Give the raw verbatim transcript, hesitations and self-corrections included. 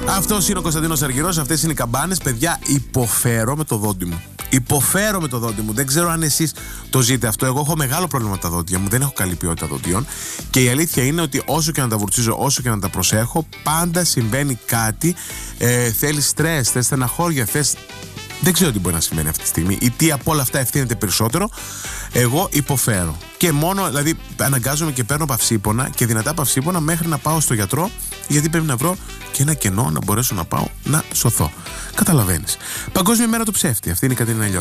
Αυτός είναι ο Κωνσταντίνος Αργυρός, αυτές είναι οι καμπάνες. Παιδιά, υποφέρω με το δόντι μου. Υποφέρω με το δόντι μου. Δεν ξέρω αν εσείς το ζείτε αυτό. Εγώ έχω μεγάλο πρόβλημα με τα δόντια μου. Δεν έχω καλή ποιότητα δόντιων. Και η αλήθεια είναι ότι όσο και να τα βουρτσίζω, όσο και να τα προσέχω, πάντα συμβαίνει κάτι. Ε, θέλεις στρες, θες στεναχώρια, θες. Δεν ξέρω τι μπορεί να συμβαίνει αυτή τη στιγμή ή τι από όλα αυτά ευθύνεται περισσότερο. Εγώ υποφέρω. Και μόνο, δηλαδή, αναγκάζομαι και παίρνω παυσίπονα και δυνατά παυσίπονα μέχρι να πάω στο γιατρό, γιατί πρέπει να βρω και ένα κενό να μπορέσω να πάω να σωθώ. Καταλαβαίνεις. Παγκόσμια μέρα του ψεύτη. Αυτή είναι η Κατερίνα Λιώτη.